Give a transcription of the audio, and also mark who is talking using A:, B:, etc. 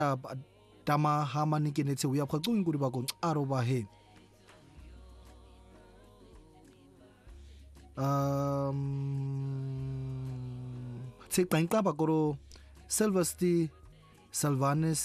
A: Dama hamani kinetse uya khwatsu inkuri ba kong aro ba he Tsekta ba koro Sylvester Salvanes